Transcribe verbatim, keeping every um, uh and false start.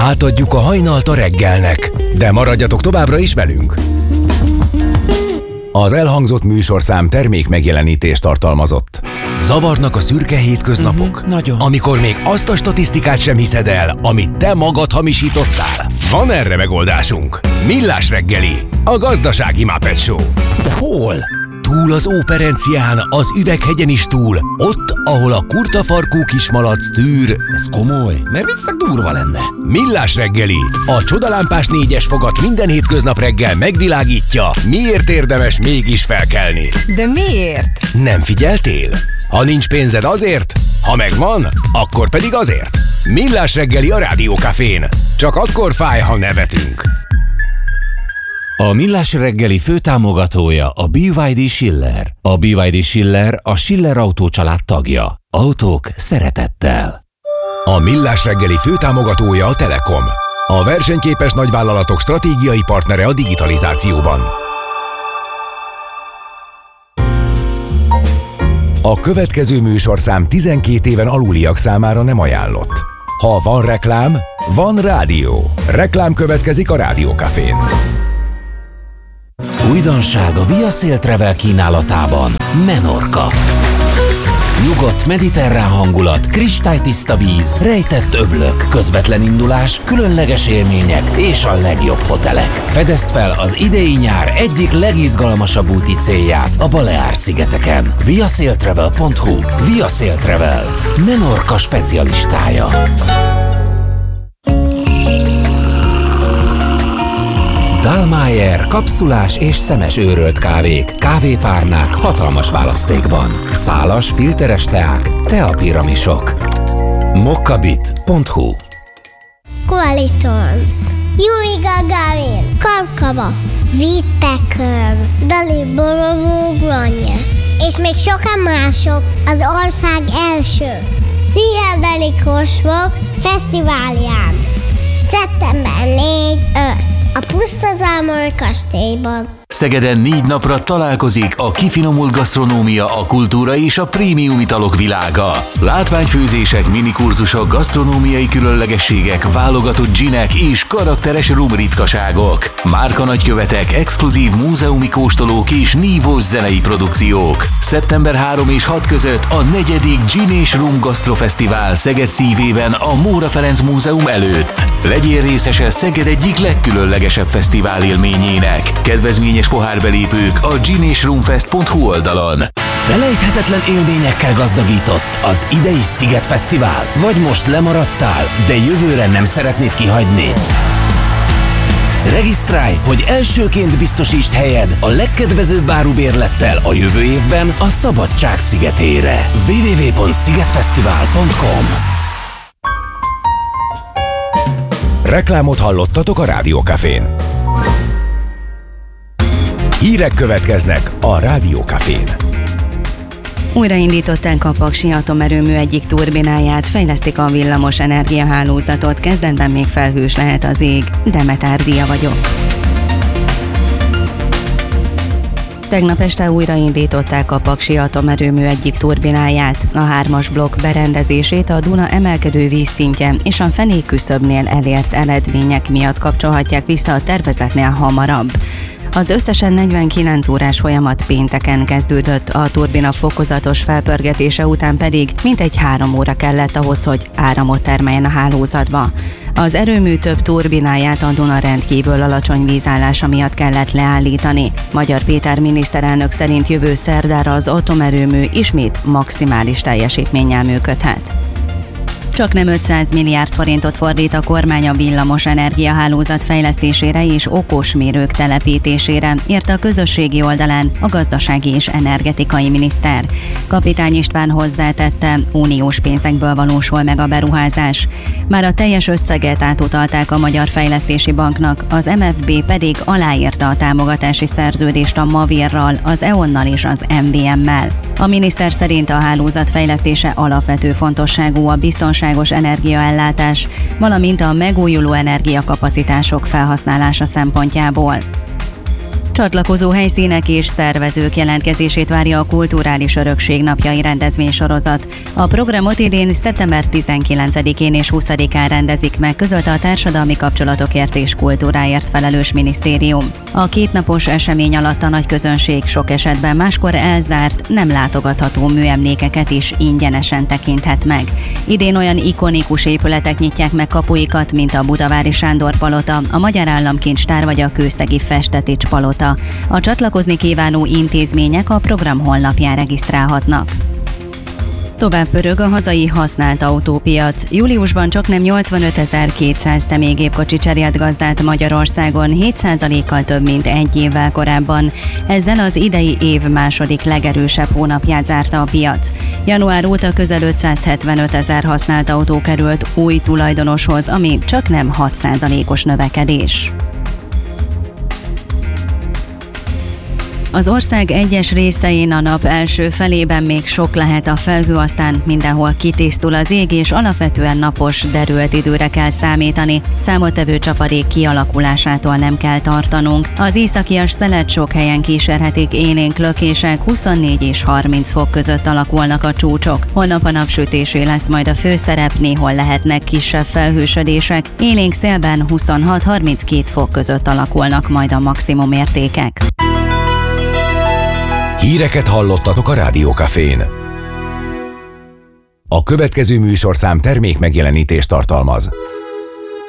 Átadjuk a hajnalt a reggelnek, de maradjatok továbbra is velünk. Az elhangzott műsorszám termék megjelenítést tartalmazott. Zavarnak a szürke hétköznapok, uh-huh, nagyon. Amikor még azt a statisztikát sem hiszed el, amit te magad hamisítottál. Van erre megoldásunk. Millás reggeli, a gazdasági Muppet Show. De hol? Túl az Óperencián, az Üveghegyen is túl, ott, ahol a kurtafarkú kismalac tűr. Ez komoly, mert viccnek durva lenne. Millás reggeli, a csodalámpás négyes fogat minden hétköznap reggel megvilágítja, miért érdemes mégis felkelni. De miért? Nem figyeltél? Ha nincs pénzed azért, ha megvan, akkor pedig azért. Millás reggeli a Rádiókafén. Csak akkor fáj, ha nevetünk. A Millás reggeli főtámogatója a bé vé dé Schiller. A bé vé dé Schiller a Schiller Autó család tagja. Autók szeretettel. A Millás reggeli főtámogatója a Telekom. A versenyképes nagyvállalatok stratégiai partnere a digitalizációban. A következő műsorszám tizenkét éven aluliak számára nem ajánlott. Ha van reklám, van rádió. Reklám következik a Rádiókafén. Újdonság a Via Sail Travel kínálatában. Menorca. Nyugodt mediterrán hangulat, kristálytiszta víz, rejtett öblök, közvetlen indulás, különleges élmények és a legjobb hotelek. Fedezd fel az idei nyár egyik legizgalmasabb úti célját a Baleár-szigeteken. viasailtravel pont hu. Via Sail Travel. Menorca specialistája. Dallmayr kapszulás és szemes őrölt kávék, kávépárnák hatalmas választékban. Szálas, filteres teák, teapiramisok. mokkabit pont hu. Qualitons, Yuri Gagarin, Karkava, Whittaker, Dali Borovó Granje, és még sokan mások az ország első Pszichedelikus Rock Fesztiválján. szeptember négy-öt a Pusztazámor kastélyban. Szegeden négy napra találkozik a kifinomult gasztronómia, a kultúra és a prémium italok világa. Látványfőzések, minikurzusok, gasztronómiai különlegességek, válogatott ginek és karakteres rumritkaságok. Márkanagykövetek, exkluzív múzeumi kóstolók és nívós zenei produkciók. szeptember harmadika és hatodika között a negyedik Gin és Rum Gasztrofesztivál Szeged szívében a Móra Ferenc Múzeum előtt. Legyél részese Szeged egyik legkülönlegesebb fesztivál élményének. Kedvezményes pohárbelépők a gin és rumfest pont hu oldalon. Felejthetetlen élményekkel gazdagított az idei Sziget Fesztivál? Vagy most lemaradtál, de jövőre nem szeretnéd kihagyni? Regisztrálj, hogy elsőként biztosítsd helyed a legkedvezőbb árubérlettel a jövő évben a Szabadság szigetére. double-u double-u double-u pont szigetfesztivál pont com. Reklámot hallottatok a Rádiókafén. Hírek következnek a Rádiókafén. Újraindították a paksi atomerőmű egyik turbináját, fejlesztik a villamos energiahálózatot, kezdetben még felhős lehet az ég. Demeter Dia vagyok. Tegnap este újraindították a paksi atomerőmű egyik turbináját. A hármas blokk berendezését a Duna emelkedő vízszintje és a fenék küszöbnél elért eredmények miatt kapcsolhatják vissza a tervezetnél hamarabb. Az összesen negyvenkilenc órás folyamat pénteken kezdődött, a turbina fokozatos felpörgetése után pedig mintegy három óra kellett ahhoz, hogy áramot termeljen a hálózatba. Az erőmű több turbináját a Duna rendkívül alacsony vízállása miatt kellett leállítani. Magyar Péter miniszterelnök szerint jövő szerdára az atomerőmű ismét maximális teljesítménnyel működhet. Csak nem ötszáz milliárd forintot fordít a kormány a villamos energiahálózat fejlesztésére és okos mérők telepítésére, írta a közösségi oldalán a gazdasági és energetikai miniszter. Kapitány István hozzátette, uniós pénzekből valósul meg a beruházás. Már a teljes összeget átutalták a Magyar Fejlesztési Banknak, az em ef bé pedig aláírta a támogatási szerződést a Mavirral, az é o en-nal és az em vé em-mel. A miniszter szerint a hálózat fejlesztése alapvető fontosságú a biztonságos energiaellátás, valamint a megújuló energiakapacitások felhasználása szempontjából. Csatlakozó helyszínek és szervezők jelentkezését várja a Kulturális Örökség napjai rendezvénysorozat. A programot idén szeptember tizenkilencedikén és huszadikán rendezik meg, közölte a Társadalmi Kapcsolatokért és Kultúráért felelős minisztérium. A kétnapos esemény alatt a nagy közönség sok esetben máskor elzárt, nem látogatható műemlékeket is ingyenesen tekinthet meg. Idén olyan ikonikus épületek nyitják meg kapuikat, mint a Budavári Sándor palota, a Magyar Államkincstár vagy a Kőszegi Festetics palota. A csatlakozni kívánó intézmények a program honlapján regisztrálhatnak. Tovább pörög a hazai használt autópiac. Júliusban csaknem nyolcvanötezer-kétszáz személygépkocsi cserélt gazdát Magyarországon, hét százalékkal több, mint egy évvel korábban. Ezzel az idei év második legerősebb hónapját zárta a piac. Január óta közel ötszázhetvenötezer használt autó került új tulajdonoshoz, ami csaknem hat százalékos növekedés. Az ország egyes részein a nap első felében még sok lehet a felhő, aztán mindenhol kitisztul az ég, és alapvetően napos, derült időre kell számítani. Számottevő csapadék kialakulásától nem kell tartanunk. Az északias szelet sok helyen kísérhetik élénk lökések, huszonnégy és harminc fok között alakulnak a csúcsok. Holnap a napsütésé lesz majd a főszerep, néhol lehetnek kisebb felhősödések. Élénk szélben huszonhat-harminckét fok között alakulnak majd a maximum értékek. Híreket hallottatok a Rádiókafén. A következő műsorszám termék megjelenítést tartalmaz.